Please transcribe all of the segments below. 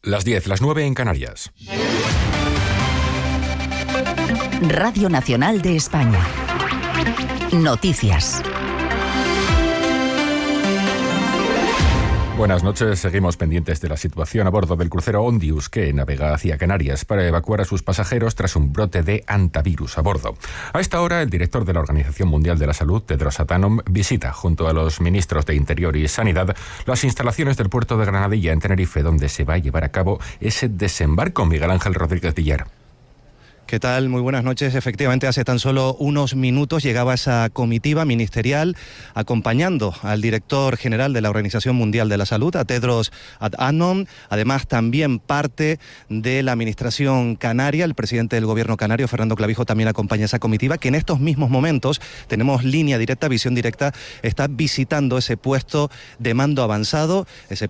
Las 10, las 9 en Canarias. Radio Nacional de España. Noticias. Buenas noches. Seguimos pendientes de la situación a bordo del crucero Ondius, que navega hacia Canarias para evacuar a sus pasajeros tras un brote de hantavirus a bordo. A esta hora, el director de la Organización Mundial de la Salud, Tedros Adhanom, visita, junto a los ministros de Interior y Sanidad, las instalaciones del puerto de Granadilla, en Tenerife, donde se va a llevar a cabo ese desembarco. Miguel Ángel Rodríguez Villar. ¿Qué tal? Muy buenas noches. Efectivamente, hace tan solo unos minutos llegaba esa comitiva ministerial acompañando al director general de la Organización Mundial de la Salud, a Tedros Adhanom. Además, también parte de la administración canaria, el presidente del gobierno canario, Fernando Clavijo, también acompaña esa comitiva, que en estos mismos momentos, tenemos línea directa, visión directa, está visitando ese puesto de mando avanzado,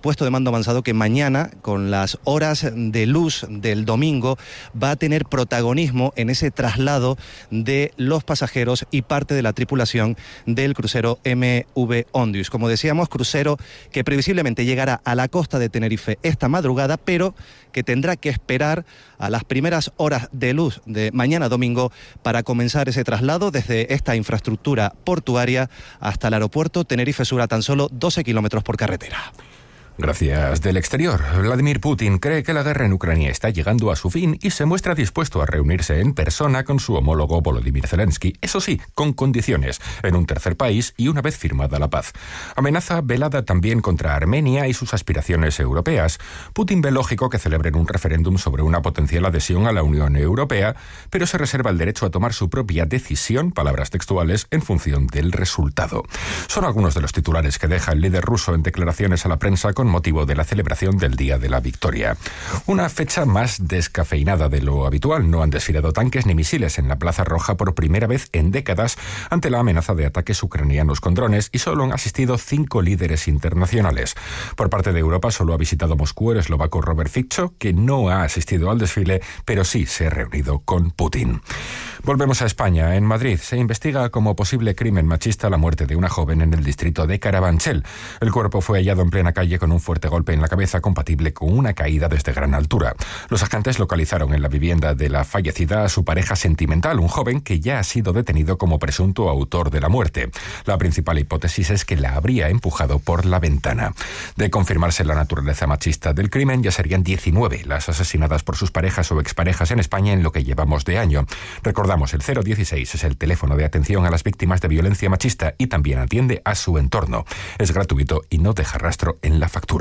que mañana, con las horas de luz del domingo, va a tener protagonismo en ese traslado de los pasajeros y parte de la tripulación del crucero MV Ondius. Como decíamos, crucero que previsiblemente llegará a la costa de Tenerife esta madrugada, pero que tendrá que esperar a las primeras horas de luz de mañana domingo para comenzar ese traslado desde esta infraestructura portuaria hasta el aeropuerto Tenerife Sur, a tan solo 12 kilómetros por carretera. Gracias. Del exterior, Vladimir Putin cree que la guerra en Ucrania está llegando a su fin y se muestra dispuesto a reunirse en persona con su homólogo Volodymyr Zelensky, eso sí, con condiciones, en un tercer país y una vez firmada la paz. Amenaza velada también contra Armenia y sus aspiraciones europeas. Putin ve lógico que celebren un referéndum sobre una potencial adhesión a la Unión Europea, pero se reserva el derecho a tomar su propia decisión, palabras textuales, en función del resultado. Son algunos de los titulares que deja el líder ruso en declaraciones a la prensa con motivo de la celebración del Día de la Victoria. Una fecha más descafeinada de lo habitual. No han desfilado tanques ni misiles en la Plaza Roja por primera vez en décadas ante la amenaza de ataques ucranianos con drones, y solo han asistido 5 líderes internacionales. Por parte de Europa solo ha visitado Moscú el eslovaco Robert Fico, que no ha asistido al desfile, pero sí se ha reunido con Putin. Volvemos a España. En Madrid se investiga como posible crimen machista la muerte de una joven en el distrito de Carabanchel. El cuerpo fue hallado en plena calle con un fuerte golpe en la cabeza compatible con una caída desde gran altura. Los agentes localizaron en la vivienda de la fallecida a su pareja sentimental, un joven que ya ha sido detenido como presunto autor de la muerte. La principal hipótesis es que la habría empujado por la ventana. De confirmarse la naturaleza machista del crimen, ya serían 19 las asesinadas por sus parejas o exparejas en España en lo que llevamos de año. Recordamos, el 016 es el teléfono de atención a las víctimas de violencia machista y también atiende a su entorno. Es gratuito y no deja rastro en la factura.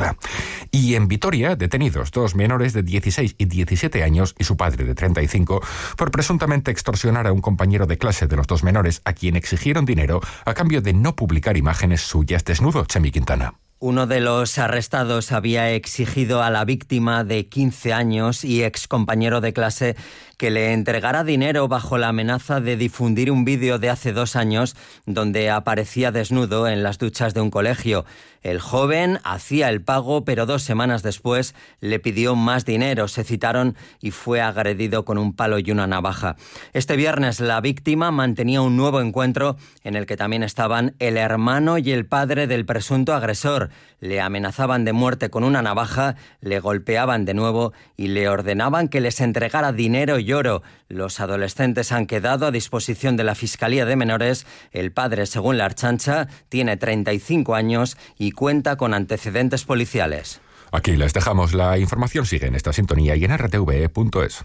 Y en Vitoria, detenidos 2 menores de 16 y 17 años y su padre de 35 por presuntamente extorsionar a un compañero de clase de los 2 menores, a quien exigieron dinero a cambio de no publicar imágenes suyas desnudo. Chemi Quintana. Uno de los arrestados había exigido a la víctima de 15 años y excompañero de clase que le entregara dinero bajo la amenaza de difundir un vídeo de hace 2 años donde aparecía desnudo en las duchas de un colegio. El joven hacía el pago, pero 2 semanas después le pidió más dinero. Se citaron y fue agredido con un palo y una navaja. Este viernes la víctima mantenía un nuevo encuentro en el que también estaban el hermano y el padre del presunto agresor. Le amenazaban de muerte con una navaja, le golpeaban de nuevo y le ordenaban que les entregara dinero y oro. Los adolescentes han quedado a disposición de la Fiscalía de Menores. El padre, según la Ertzaintza, tiene 35 años y cuenta con antecedentes policiales. Aquí les dejamos. La información sigue en esta sintonía y en rtve.es.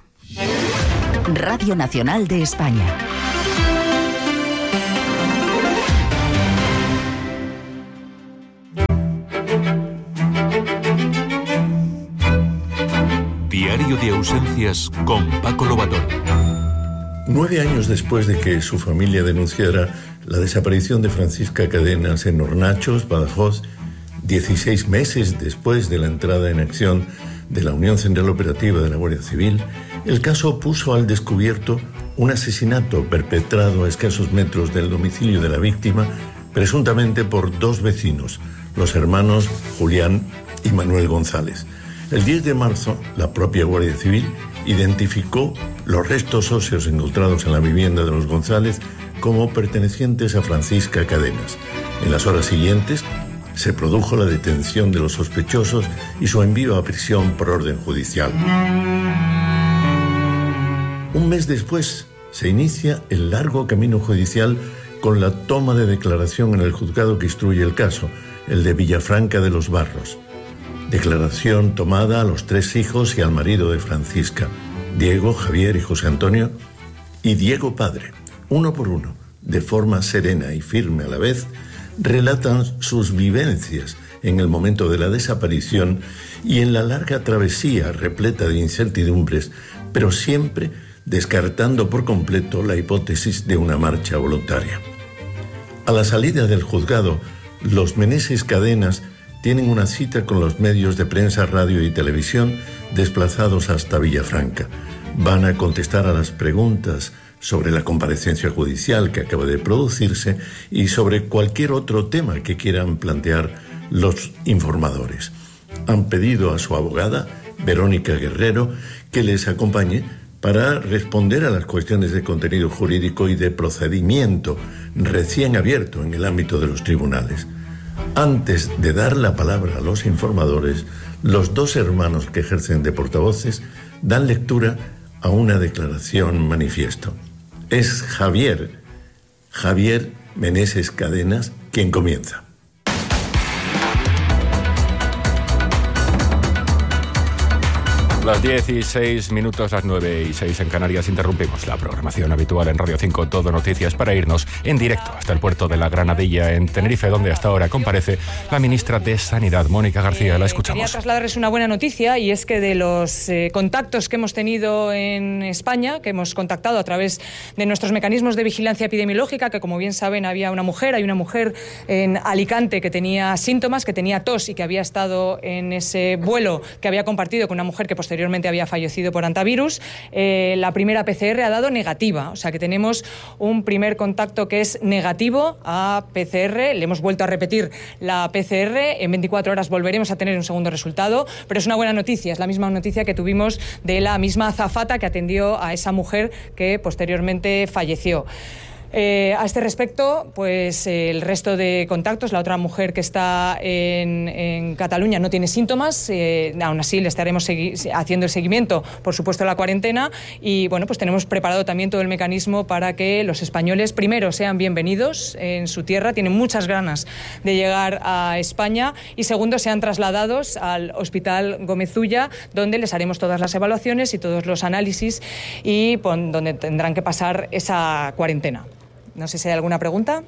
Radio Nacional de España. Diario de ausencias con Paco Lobatón. 9 años después de que su familia denunciara la desaparición de Francisca Cadenas en Hornachos, Badajoz, 16 meses después de la entrada en acción de la Unión Central Operativa de la Guardia Civil, el caso puso al descubierto un asesinato perpetrado a escasos metros del domicilio de la víctima, presuntamente por 2 vecinos, los hermanos Julián y Manuel González. El 10 de marzo, la propia Guardia Civil identificó los restos óseos encontrados en la vivienda de los González como pertenecientes a Francisca Cadenas. En las horas siguientes, Se produjo la detención de los sospechosos y su envío a prisión por orden judicial. Un mes después se inicia el largo camino judicial con la toma de declaración en el juzgado que instruye el caso, el de Villafranca de los Barros. Declaración tomada a los 3 hijos y al marido de Francisca, Diego, Javier y José Antonio, y Diego padre, uno por uno, de forma serena y firme a la vez, relatan sus vivencias en el momento de la desaparición y en la larga travesía repleta de incertidumbres, pero siempre descartando por completo la hipótesis de una marcha voluntaria. A la salida del juzgado, los Meneses Cadenas tienen una cita con los medios de prensa, radio y televisión desplazados hasta Villafranca. Van a contestar a las preguntas sobre la comparecencia judicial que acaba de producirse y sobre cualquier otro tema que quieran plantear los informadores. Han pedido a su abogada, Verónica Guerrero, que les acompañe para responder a las cuestiones de contenido jurídico y de procedimiento recién abierto en el ámbito de los tribunales. Antes de dar la palabra a los informadores, los 2 hermanos que ejercen de portavoces dan lectura a una declaración manifiesto. Es Javier Meneses Cadenas quien comienza. Las 16 minutos, las 9:06 en Canarias, interrumpimos la programación habitual en Radio 5 Todo Noticias para irnos en directo hasta el puerto de la Granadilla en Tenerife, donde hasta ahora comparece la ministra de Sanidad, Mónica García. La escuchamos. Quería trasladarles una buena noticia, y es que de los contactos que hemos tenido en España, que hemos contactado a través de nuestros mecanismos de vigilancia epidemiológica, que como bien saben hay una mujer en Alicante que tenía síntomas, que tenía tos y que había estado en ese vuelo que había compartido con una mujer que posteriormente había fallecido por hantavirus. La primera PCR ha dado negativa, o sea que tenemos un primer contacto que es negativo a PCR. Le hemos vuelto a repetir la PCR, en 24 horas volveremos a tener un segundo resultado, pero es una buena noticia, es la misma noticia que tuvimos de la misma azafata que atendió a esa mujer que posteriormente falleció. A este respecto, pues el resto de contactos, la otra mujer que está en Cataluña no tiene síntomas, aún así le estaremos haciendo el seguimiento, por supuesto, la cuarentena, y bueno, pues tenemos preparado también todo el mecanismo para que los españoles, primero, sean bienvenidos en su tierra, tienen muchas ganas de llegar a España, y segundo, sean trasladados al Hospital Gómez Ulla, donde les haremos todas las evaluaciones y todos los análisis y donde tendrán que pasar esa cuarentena. No sé si hay alguna pregunta.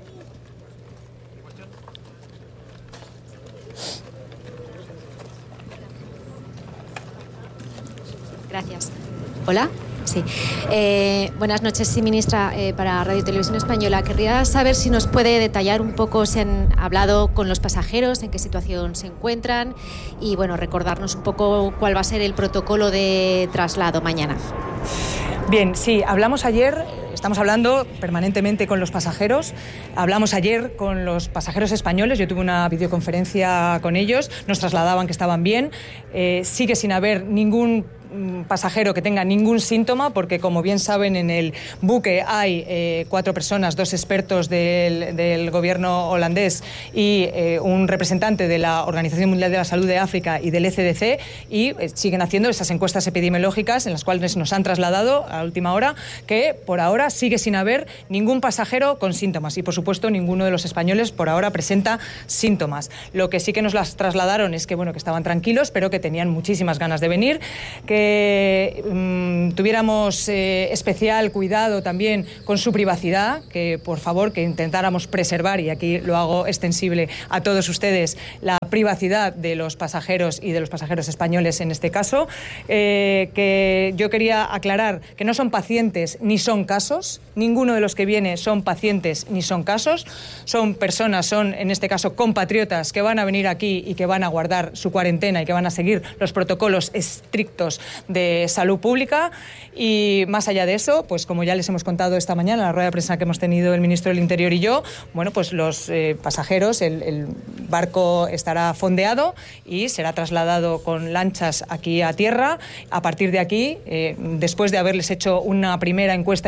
Gracias. Hola. Sí. Buenas noches, sí, ministra, para Radio y Televisión Española. Querría saber si nos puede detallar un poco si han hablado con los pasajeros, en qué situación se encuentran y, bueno, recordarnos un poco cuál va a ser el protocolo de traslado mañana. Bien, sí, hablamos ayer, estamos hablando permanentemente con los pasajeros, hablamos ayer con los pasajeros españoles, yo tuve una videoconferencia con ellos, nos trasladaban que estaban bien, sigue sin haber ningún pasajero que tenga ningún síntoma, porque como bien saben en el buque hay 4 personas, 2 expertos del gobierno holandés y un representante de la Organización Mundial de la Salud de África y del ECDC, y siguen haciendo esas encuestas epidemiológicas en las cuales nos han trasladado a última hora que por ahora sigue sin haber ningún pasajero con síntomas, y por supuesto ninguno de los españoles por ahora presenta síntomas. Lo que sí que nos las trasladaron es que, bueno, que estaban tranquilos, pero que tenían muchísimas ganas de venir, que tuviéramos especial cuidado también con su privacidad, que por favor que intentáramos preservar, y aquí lo hago extensible a todos ustedes, la privacidad de los pasajeros y de los pasajeros españoles en este caso, que yo quería aclarar que no son pacientes ni son casos, ninguno de los que viene son pacientes ni son casos, son personas, son en este caso compatriotas que van a venir aquí y que van a guardar su cuarentena y que van a seguir los protocolos estrictos de salud pública. Y más allá de eso, pues como ya les hemos contado esta mañana en la rueda de prensa que hemos tenido el ministro del Interior y yo, bueno, pues los pasajeros, el barco estará fondeado y será trasladado con lanchas aquí a tierra. A partir de aquí, después de haberles hecho una primera encuesta epidemiológica,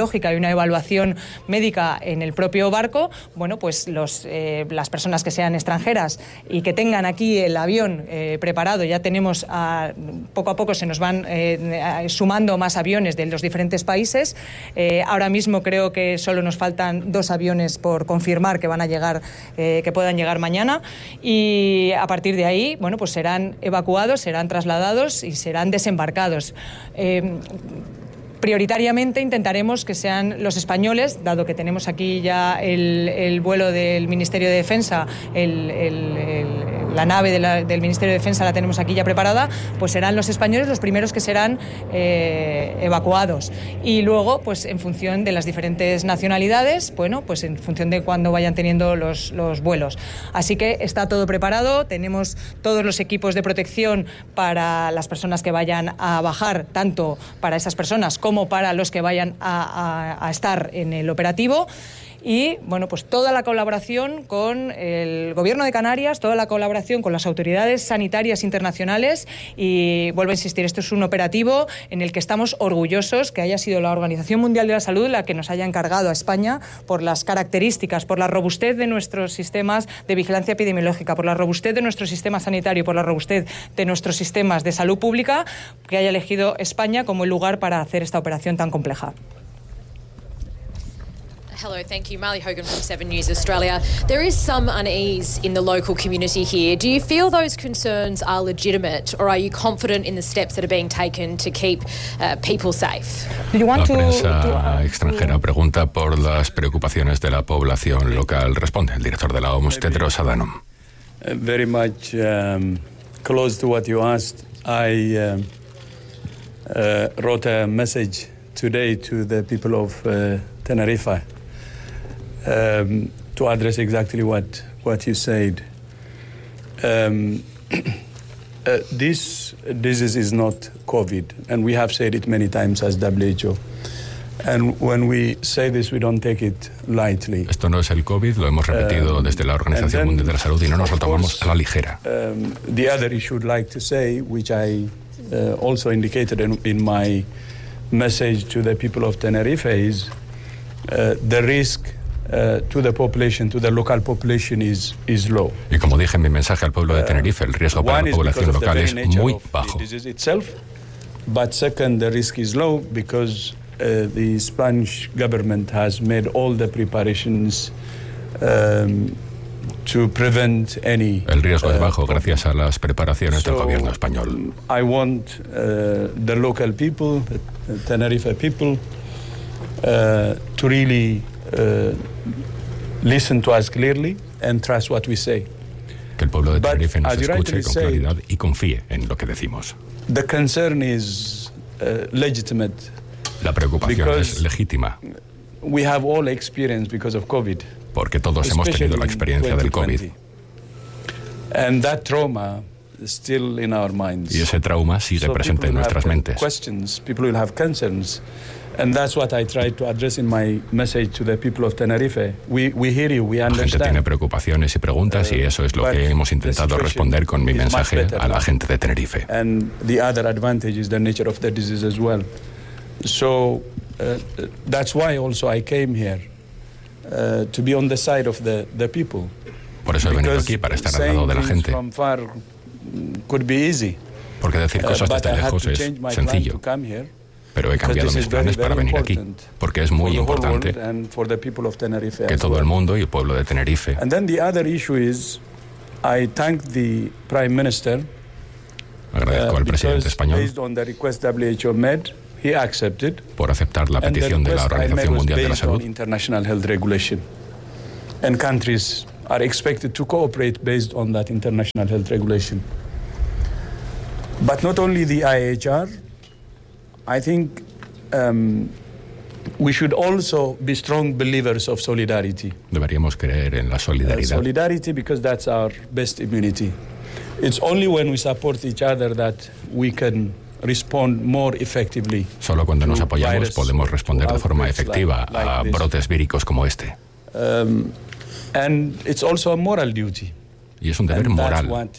epidemiológica y una evaluación médica en el propio barco, bueno, pues las personas que sean extranjeras y que tengan aquí el avión preparado, ya tenemos poco a poco se nos van sumando más aviones de los diferentes países. Ahora mismo creo que solo nos faltan 2 aviones por confirmar que van a llegar, que puedan llegar mañana, y a partir de ahí, bueno, pues serán evacuados, serán trasladados y serán desembarcados. Prioritariamente intentaremos que sean los españoles, dado que tenemos aquí ya el vuelo del Ministerio de Defensa, la nave del Ministerio de Defensa la tenemos aquí ya preparada, pues serán los españoles los primeros que serán evacuados. Y luego, pues en función de las diferentes nacionalidades, bueno, pues en función de cuándo vayan teniendo los vuelos. Así que está todo preparado, tenemos todos los equipos de protección para las personas que vayan a bajar, tanto para esas personas como para los que vayan a estar en el operativo. Y, bueno, pues toda la colaboración con el Gobierno de Canarias, toda la colaboración con las autoridades sanitarias internacionales, y vuelvo a insistir, esto es un operativo en el que estamos orgullosos que haya sido la Organización Mundial de la Salud la que nos haya encargado a España, por las características, por la robustez de nuestros sistemas de vigilancia epidemiológica, por la robustez de nuestro sistema sanitario, por la robustez de nuestros sistemas de salud pública, que haya elegido España como el lugar para hacer esta operación tan compleja. Hello, thank you. Marley Hogan from 7 News Australia. There is some unease in the local community here. Do you feel those concerns are legitimate, or are you confident in the steps that are being taken to keep people safe? La prensa extranjera pregunta por las preocupaciones de la población local. Responde el director de la OMS, Tedros Adhanom. Very much close to what you asked. I wrote a message today to the people of Tenerife. To address exactly what you said. This disease is not COVID, and we have said it many times as WHO. And when we say this, we don't take it lightly. Esto no es el COVID, lo hemos repetido desde la Organización Mundial de la Salud y no nos lo tomamos a la ligera. The other issue I'd like to say, which I also indicated in my message to the people of Tenerife, is the risk to the population, to the local population is low. Y como dije en mi mensaje al pueblo de Tenerife, el riesgo para la población local es muy bajo. But second, the risk is low because the Spanish government has made all the preparations to prevent any. El riesgo es bajo gracias a las preparaciones del gobierno español. I want the local people, the Tenerife people, to really listen to us clearly and trust what we say. Que el pueblo de Tenerife nos escuche con claridad y confíe en lo que decimos. The concern is legitimate. La preocupación es legítima. We have all experienced because of COVID. Porque todos hemos tenido la experiencia del COVID. And that trauma is still in our minds. Y ese trauma sigue presente en nuestras mentes. People will have concerns. And that's what I tried to address in my message to the people of Tenerife. We hear you, we understand. La gente tiene preocupaciones y preguntas y eso es lo que hemos intentado responder con mi mensaje a la gente de Tenerife. And the other advantage is the nature of the disease as well. So that's why also I came here to be on the side of the people. Por eso he venido aquí, para estar al lado de la gente. Could be easy. Porque decir cosas desde lejos es sencillo. Pero he cambiado mis planes para venir aquí, porque es muy importante que todo el mundo y el pueblo de Tenerife. And then the other issue is, I thank the Prime Minister. Agradezco al presidente español por aceptar la petición de la Organización Mundial de la Salud. International health regulation, and countries are expected to cooperate based on that international health regulation. But not only the IHR. I think we should also be strong believers of solidarity. Deberíamos creer en la solidaridad. Solidarity, because that's our best immunity. It's only when we support each other that we can respond more effectively. Solo cuando nos apoyamos podemos responder de forma efectiva a brotes víricos como este. And it's also a moral duty. Y es un deber moral.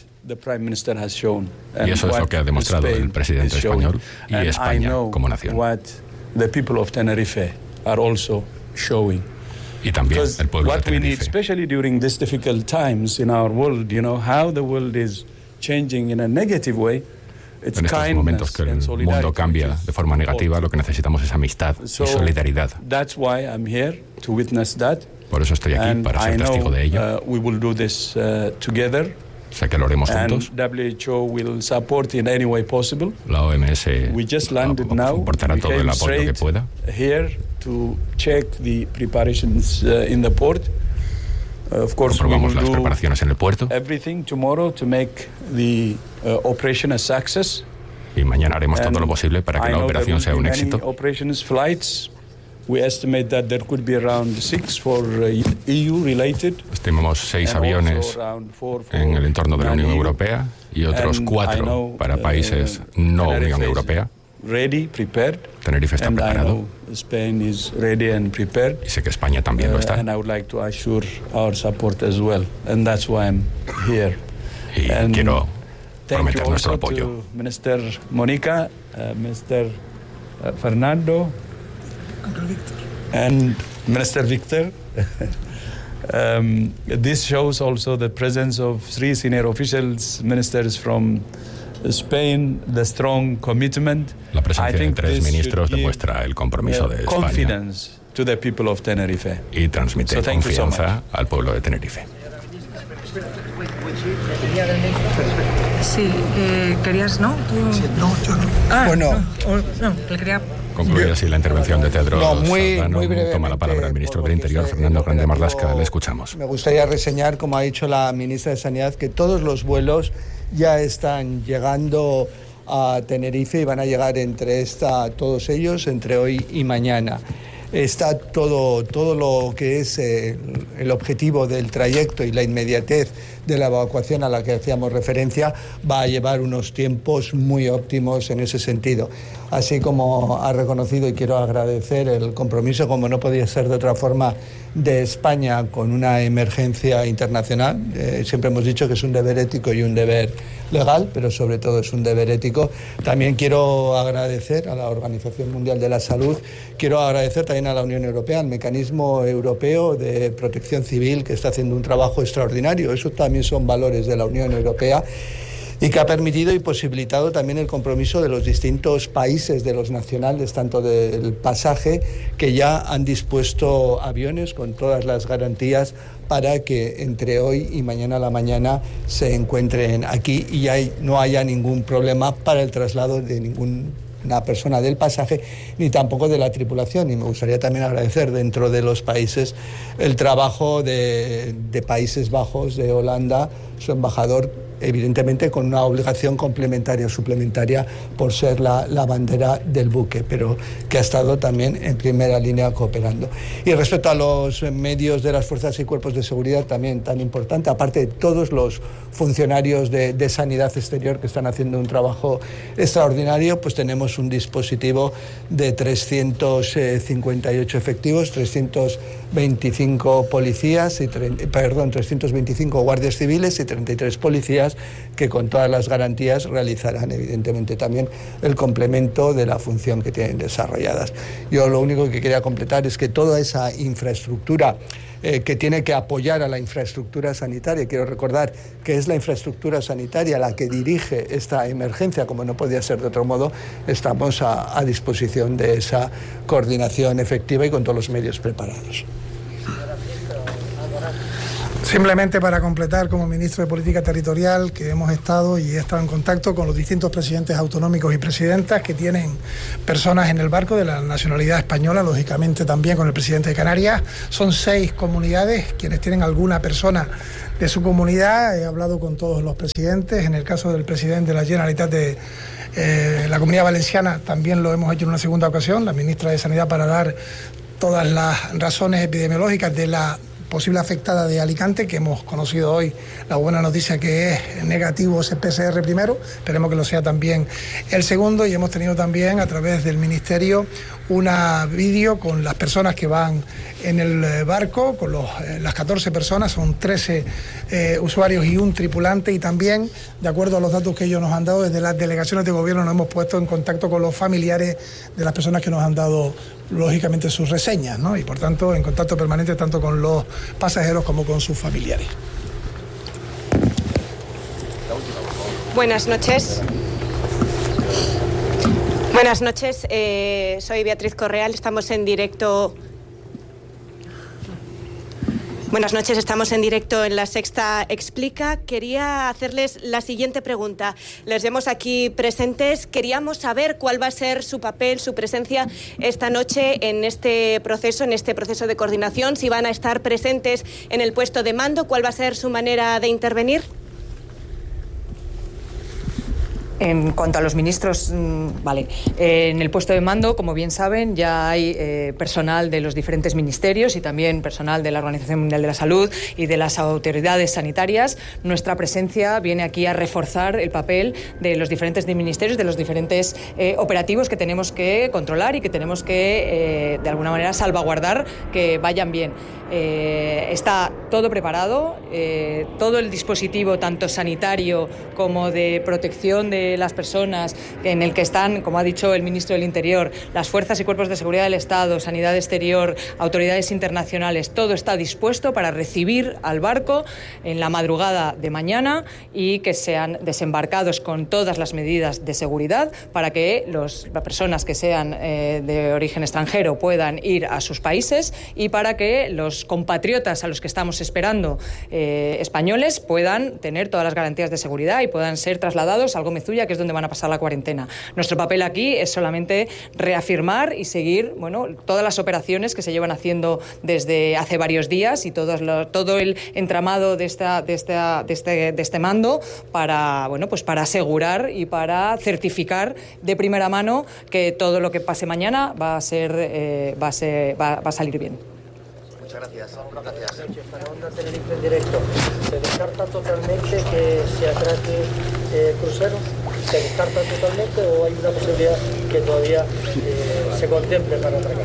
Y eso es lo que ha demostrado el presidente español y España como nación. are also showing. Y también el pueblo de What we need, Tenerife. especially during these difficult times in our world, how the world is changing in a negative way. En estos momentos que el mundo cambia de forma negativa, lo que necesitamos es amistad y solidaridad. That's why I'm here to witness that. Por eso estoy aquí, para ser testigo de ello. We will do this together. Sé que lo haremos juntos. WHO will support in any way possible. La OMS aportará todo el apoyo que pueda. Here to check the preparations in the port. Of course, comprobamos las preparaciones en el puerto. Everything tomorrow to make the operation a success. Y mañana haremos todo lo posible para que la operación sea un éxito. Operations flights. We estimate that there could be around 6 for EU related. Estimamos 6 aviones en el entorno de la Unión Europea y otros 4 para países no Unión Europea. Ready, prepared. Tenerife está preparado. Spain is ready and prepared. Y sé que España también lo está. And I would like to assure our support as well. And that's why I'm here. Y quiero prometer nuestro apoyo. To Minister Mónica, Minister Fernando, and Minister Victor. This shows also the presence of 3 senior officials, ministers from Spain, the strong commitment. La presencia de 3 ministros demuestra el compromiso de España confidence to the people of Tenerife. Y transmite confianza al pueblo de Tenerife. Sí, querías, ¿no? No, yo no. Bueno, no, le quería... Concluye así la intervención de Tedros. Muy brevemente, toma la palabra el ministro del Interior, Fernando Grande Marlaska. Le escuchamos. Me gustaría reseñar, como ha dicho la ministra de Sanidad, que todos los vuelos ya están llegando a Tenerife y van a llegar todos ellos entre hoy y mañana. Está todo lo que es el objetivo del trayecto y la inmediatez de la evacuación a la que hacíamos referencia va a llevar unos tiempos muy óptimos en ese sentido. Así como ha reconocido, y quiero agradecer el compromiso, como no podía ser de otra forma, de España con una emergencia internacional. Siempre hemos dicho que es un deber ético y un deber legal, pero sobre todo es un deber ético. También quiero agradecer a la Organización Mundial de la Salud, quiero agradecer también a la Unión Europea, al Mecanismo Europeo de Protección Civil, que está haciendo un trabajo extraordinario. Eso también son valores de la Unión Europea, y que ha permitido y posibilitado también el compromiso de los distintos países, de los nacionales, tanto del pasaje, que ya han dispuesto aviones con todas las garantías para que entre hoy y mañana a la mañana se encuentren aquí y no haya ningún problema para el traslado de ninguna persona del pasaje ni tampoco de la tripulación. Y me gustaría también agradecer dentro de los países el trabajo de Países Bajos, de Holanda, su embajador, evidentemente con una obligación complementaria, suplementaria, por ser la bandera del buque, pero que ha estado también en primera línea cooperando. Y respecto a los medios de las fuerzas y cuerpos de seguridad, también tan importante, aparte de todos los funcionarios de sanidad exterior que están haciendo un trabajo extraordinario, pues tenemos un dispositivo de 358 efectivos, 325 policías, 325 guardias civiles y 33 policías, que con todas las garantías realizarán evidentemente también el complemento de la función que tienen desarrolladas. Yo lo único que quería completar es que toda esa infraestructura que tiene que apoyar a la infraestructura sanitaria, quiero recordar que es la infraestructura sanitaria la que dirige esta emergencia, como no podía ser de otro modo, estamos a disposición de esa coordinación efectiva y con todos los medios preparados. Simplemente para completar, como ministro de Política Territorial, que hemos estado y he estado en contacto con los distintos presidentes autonómicos y presidentas que tienen personas en el barco de la nacionalidad española, lógicamente también con el presidente de Canarias. Son 6 comunidades quienes tienen alguna persona de su comunidad. He hablado con todos los presidentes. En el caso del presidente de la Generalitat de la Comunidad Valenciana también lo hemos hecho en una segunda ocasión, la ministra de Sanidad, para dar todas las razones epidemiológicas de la posible afectada de Alicante, que hemos conocido hoy la buena noticia que es negativo ese PCR primero, esperemos que lo sea también el segundo, y hemos tenido también a través del Ministerio una vídeo con las personas que van en el barco, con las 14 personas, son 13 usuarios y un tripulante, y también, de acuerdo a los datos que ellos nos han dado, desde las delegaciones de gobierno nos hemos puesto en contacto con los familiares de las personas que nos han dado, lógicamente, sus reseñas, ¿no? Y por tanto, en contacto permanente tanto con los pasajeros como con sus familiares. Buenas noches. Buenas noches, soy Beatriz Correal, estamos en directo. Buenas noches, estamos en directo en La Sexta Explica. Quería hacerles la siguiente pregunta. Les vemos aquí presentes. Queríamos saber cuál va a ser su papel, su presencia esta noche en este proceso de coordinación. Si van a estar presentes en el puesto de mando, ¿cuál va a ser su manera de intervenir? En cuanto a los ministros, vale. En el puesto de mando, como bien saben, ya hay personal de los diferentes ministerios y también personal de la Organización Mundial de la Salud y de las autoridades sanitarias. Nuestra presencia viene aquí a reforzar el papel de los diferentes ministerios, de los diferentes operativos que tenemos que controlar y que tenemos que, de alguna manera, salvaguardar que vayan bien. Está todo preparado, todo el dispositivo, tanto sanitario como de protección de las personas, en el que están, como ha dicho el ministro del Interior, las fuerzas y cuerpos de seguridad del Estado, Sanidad Exterior, autoridades internacionales, todo está dispuesto para recibir al barco en la madrugada de mañana y que sean desembarcados con todas las medidas de seguridad para que las personas que sean de origen extranjero puedan ir a sus países y para que los compatriotas a los que estamos esperando, españoles, puedan tener todas las garantías de seguridad y puedan ser trasladados a Gómez Ulla, que es donde van a pasar la cuarentena. Nuestro papel aquí es solamente reafirmar y seguir, todas las operaciones que se llevan haciendo desde hace varios días y todo el entramado de este mando para, para asegurar y para certificar de primera mano que todo lo que pase mañana va a salir bien. Muchas gracias. Gracias. Para Onda Tenerife en directo, ¿se descarta totalmente que se atraque cruceros? ¿Se descarta totalmente o hay una posibilidad que todavía se contemple para atracar?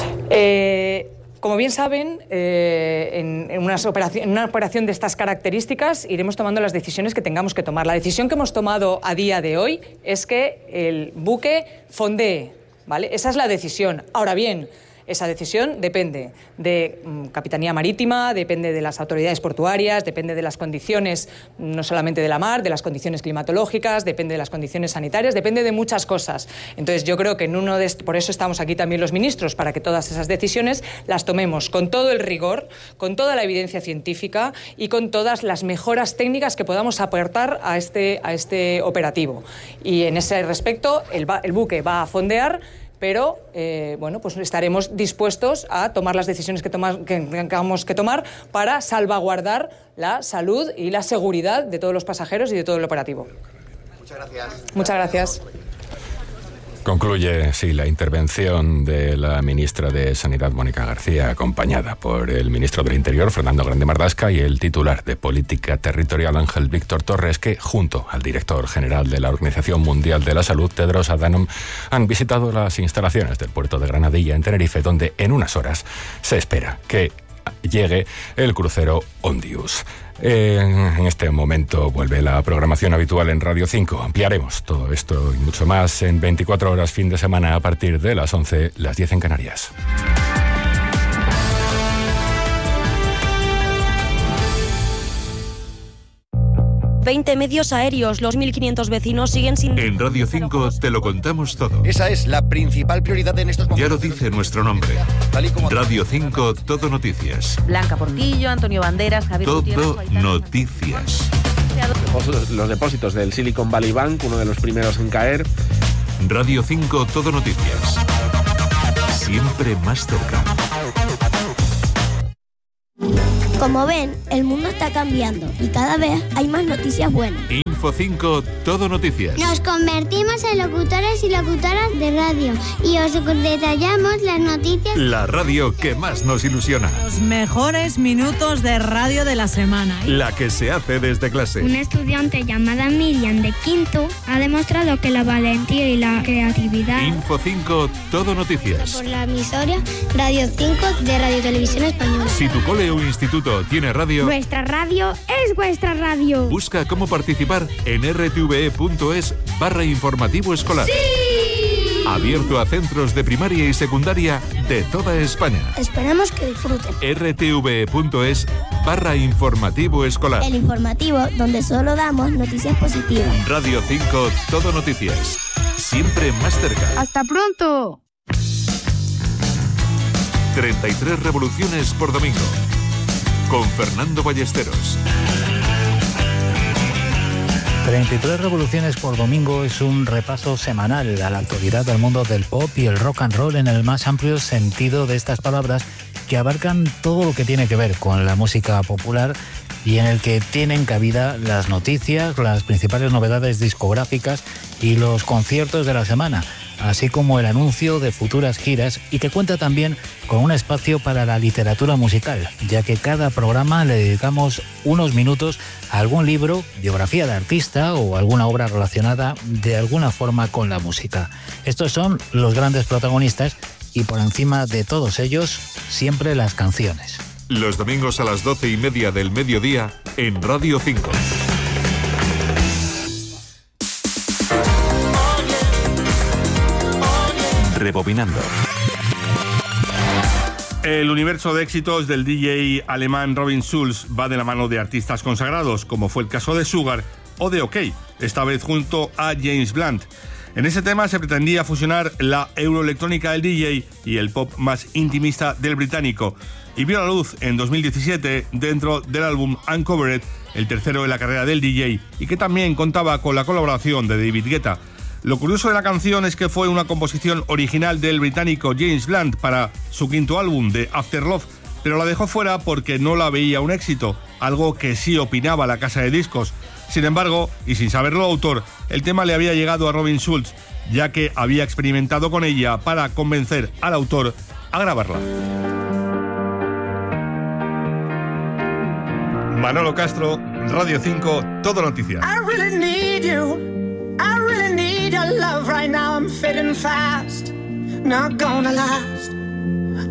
Como bien saben, en una operación de estas características iremos tomando las decisiones que tengamos que tomar. La decisión que hemos tomado a día de hoy es que el buque fondee, ¿vale? Esa es la decisión. Ahora bien, esa decisión depende de Capitanía Marítima, depende de las autoridades portuarias, depende de las condiciones, no solamente de la mar, de las condiciones climatológicas, depende de las condiciones sanitarias, depende de muchas cosas. Entonces yo creo que por eso estamos aquí también los ministros, para que todas esas decisiones las tomemos con todo el rigor, con toda la evidencia científica y con todas las mejoras técnicas que podamos aportar a este operativo. Y en ese respecto el buque va a fondear, pero estaremos dispuestos a tomar las decisiones que tengamos que tomar para salvaguardar la salud y la seguridad de todos los pasajeros y de todo el operativo. Muchas gracias. Muchas gracias. Concluye, la intervención de la ministra de Sanidad, Mónica García, acompañada por el ministro del Interior, Fernando Grande Marlasca, y el titular de Política Territorial, Ángel Víctor Torres, que, junto al director general de la Organización Mundial de la Salud, Tedros Adhanom, han visitado las instalaciones del puerto de Granadilla, en Tenerife, donde en unas horas se espera que llegue el crucero Ondius. En este momento vuelve la programación habitual en Radio 5. Ampliaremos todo esto y mucho más en 24 horas fin de semana a partir de las 11, las 10 en Canarias. 20 medios aéreos, los 1.500 vecinos siguen sin... En Radio 5 te lo contamos todo. Esa es la principal prioridad en estos momentos. Ya lo dice nuestro nombre. Radio 5, Todo Noticias. Blanca Portillo, Antonio Banderas, Javier Gutiérrez... Todo Noticias. Los depósitos del Silicon Valley Bank, uno de los primeros en caer. Radio 5, Todo Noticias. Siempre más cerca. Como ven, el mundo está cambiando y cada vez hay más noticias buenas. Info 5, Todo Noticias. Nos convertimos en locutores y locutoras de radio y os detallamos las noticias. La radio que más nos ilusiona. Los mejores minutos de radio de la semana. La que se hace desde clase. Una estudiante llamada Miriam de quinto ha demostrado que la valentía y la creatividad. Info 5, Todo Noticias. Por la emisora Radio 5 de Radio Televisión Española. Si tu cole o instituto tiene radio, Nuestra radio es vuestra radio. busca cómo participar en rtve.es/informativo escolar. ¡Sí! Abierto a centros de primaria y secundaria de toda España. Esperamos que disfruten. rtve.es/informativo escolar. El informativo donde solo damos noticias positivas. Radio 5, Todo Noticias. Siempre más cerca. ¡Hasta pronto! 33 revoluciones por domingo. Con Fernando Ballesteros. 33 revoluciones por domingo es un repaso semanal a la actualidad del mundo del pop y el rock and roll en el más amplio sentido de estas palabras, que abarcan todo lo que tiene que ver con la música popular y en el que tienen cabida las noticias, las principales novedades discográficas y los conciertos de la semana, así como el anuncio de futuras giras, y que cuenta también con un espacio para la literatura musical, ya que cada programa le dedicamos unos minutos a algún libro, biografía de artista o alguna obra relacionada de alguna forma con la música. Estos son los grandes protagonistas y por encima de todos ellos, siempre las canciones. Los domingos a las 12:30 del mediodía en Radio 5. Rebobinando. El universo de éxitos del DJ alemán Robin Schulz va de la mano de artistas consagrados, como fue el caso de Sugar o de OK, esta vez junto a James Blunt. En ese tema se pretendía fusionar la euroelectrónica del DJ y el pop más intimista del británico, y vio la luz en 2017 dentro del álbum Uncovered, el tercero de la carrera del DJ, y que también contaba con la colaboración de David Guetta. Lo curioso de la canción es que fue una composición original del británico James Blunt para su quinto álbum, The After Love, pero la dejó fuera porque no la veía un éxito, algo que sí opinaba la casa de discos. Sin embargo, y sin saberlo el autor, el tema le había llegado a Robin Schulz, ya que había experimentado con ella para convencer al autor a grabarla. Manolo Castro, Radio 5, Todo Noticias. I really need you. I really need your love right now. I'm fading fast. Not gonna last.